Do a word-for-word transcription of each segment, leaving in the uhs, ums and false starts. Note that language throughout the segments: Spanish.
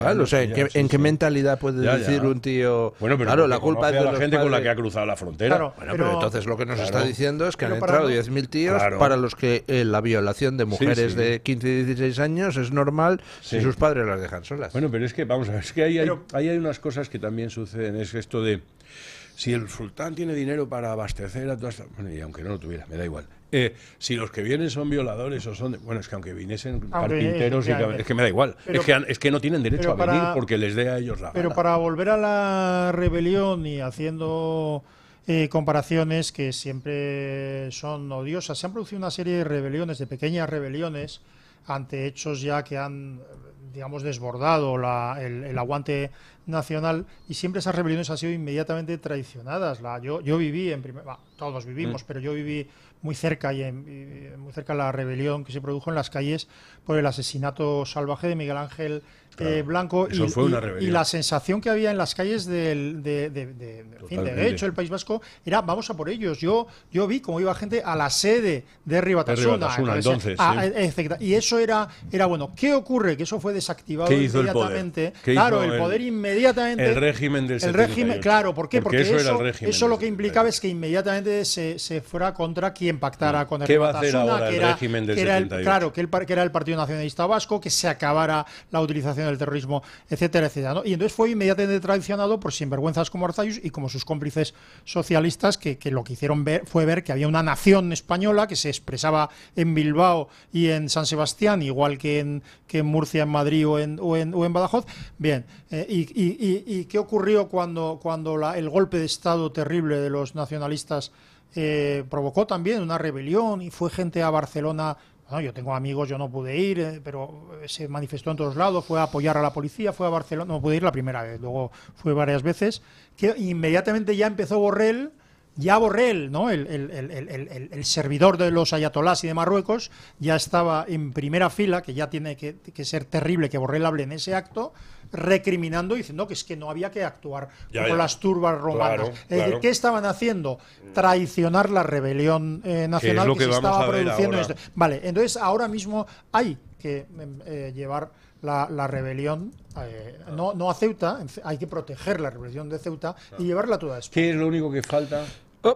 Claro, o sea, ¿en qué, sí, en qué sí. mentalidad puede ya, decir ya. un tío? Bueno, pero claro, la culpa es de la los gente padres. con la que ha cruzado la frontera. Claro, bueno, pero, pero entonces lo que nos claro. está diciendo es que pero han entrado no, diez mil tíos claro. para los que eh, la violación de mujeres sí, sí. de quince y dieciséis años es normal sí. si sus padres las dejan solas. Bueno, pero es que, vamos a ver, es que ahí hay, ahí hay unas cosas que también suceden. Es esto de, si el sultán tiene dinero para abastecer a todas... Bueno, y aunque no lo tuviera, me da igual. Eh, si los que vienen son violadores o son... De, bueno, es que aunque viniesen aunque, carpinteros, y que, es que me da igual. Pero, es, que, es que no tienen derecho a venir para, porque les dé a ellos la Pero gana. para volver a la rebelión y haciendo eh, comparaciones que siempre son odiosas, se han producido una serie de rebeliones, de pequeñas rebeliones, ante hechos ya que han, digamos, desbordado la, el, el aguante nacional, y siempre esas rebeliones han sido inmediatamente traicionadas. La, yo, yo viví en primer, bah, todos vivimos, mm. pero yo viví muy cerca y, en, y muy cerca de la rebelión que se produjo en las calles por el asesinato salvaje de Miguel Ángel claro, eh, Blanco y, fue una y, y la sensación que había en las calles del, de, de, de, de, fin, de hecho el País Vasco era vamos a por ellos. Yo yo vi cómo iba gente a la sede de Ribatasuna, Ribatasuna entonces, a, sí. a, y eso era era bueno. ¿Qué ocurre? Que eso fue desactivado inmediatamente. Claro, el poder el, inmediatamente el régimen del el régimen, claro, ¿por qué? Porque, porque eso, eso, era el régimen eso lo que implicaba es que inmediatamente se, se fuera contra quien pactara no. con el ¿Qué va a hacer ahora que el era, régimen del que era el, setenta y ocho? Claro, que, el, que era el Partido Nacionalista Vasco, que se acabara la utilización del terrorismo, etcétera, etcétera, ¿no? Y entonces fue inmediatamente traicionado por sinvergüenzas como Arzallus y como sus cómplices socialistas, que, que lo que hicieron ver fue ver que había una nación española que se expresaba en Bilbao y en San Sebastián, igual que en, que en Murcia, en Madrid o en, o en, o en Badajoz. Bien, eh, y, y, y, ¿y qué ocurrió cuando, cuando la, el golpe de Estado terrible de los nacionalistas eh, provocó también una rebelión y fue gente a Barcelona? Bueno, yo tengo amigos, yo no pude ir, eh, pero se manifestó en todos lados, fue a apoyar a la policía, fue a Barcelona, no pude ir la primera vez, luego fue varias veces, que inmediatamente ya empezó Borrell, ya Borrell, ¿no? el, el, el, el, el, el servidor de los ayatolás y de Marruecos, ya estaba en primera fila, que ya tiene que, que ser terrible que Borrell hable en ese acto, recriminando, diciendo que es que no había que actuar ya, como ya. las turbas romanas. Claro, es decir, claro. ¿qué estaban haciendo? Traicionar la rebelión eh, nacional que, que, que se vamos estaba a ver produciendo. ahora. Este. Vale, entonces ahora mismo hay que eh, llevar la, la rebelión, eh, no, no a Ceuta, hay que proteger la rebelión de Ceuta y llevarla a toda España. ¿Qué es lo único que falta? Oh.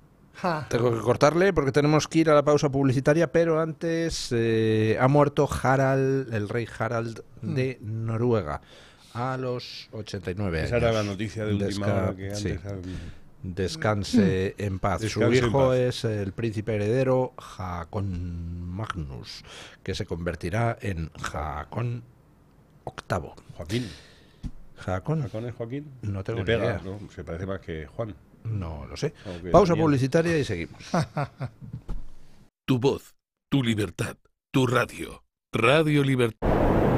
Tengo que cortarle porque tenemos que ir a la pausa publicitaria, pero antes eh, ha muerto Harald, el rey Harald de mm. Noruega, a los ochenta y nueve años. Esa era la noticia de última Desca- hora que antes... sí. Había... Descanse mm. en paz. Descanse Su hijo paz. es el príncipe heredero Haakon Magnus, que se convertirá en Haakon octavo. Joaquín. ¿Haakon? ¿Haakon es Joaquín? No tengo Le ni pega, idea. ¿no? Se parece más que Juan. No lo sé. Okay, Pausa bien. publicitaria y seguimos. Tu voz, tu libertad, tu radio. Radio Libertad.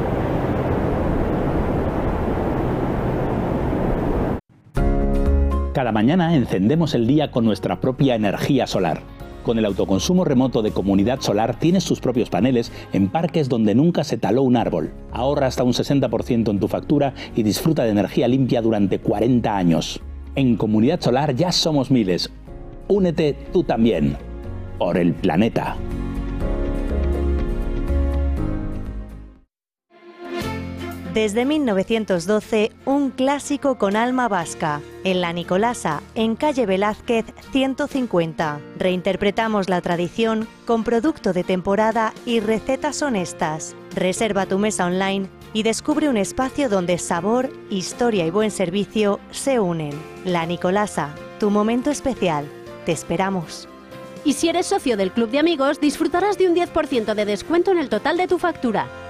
Cada mañana encendemos el día con nuestra propia energía solar. Con el autoconsumo remoto de Comunidad Solar tienes tus propios paneles en parques donde nunca se taló un árbol. Ahorra hasta un sesenta por ciento en tu factura y disfruta de energía limpia durante cuarenta años. En Comunidad Solar ya somos miles. Únete tú también. Por el planeta. Desde mil novecientos doce, un clásico con alma vasca. En La Nicolasa, en calle Velázquez ciento cincuenta. Reinterpretamos la tradición con producto de temporada y recetas honestas. Reserva tu mesa online y descubre un espacio donde sabor, historia y buen servicio se unen. La Nicolasa, tu momento especial. Te esperamos. Y si eres socio del Club de Amigos, disfrutarás de un diez por ciento de descuento en el total de tu factura.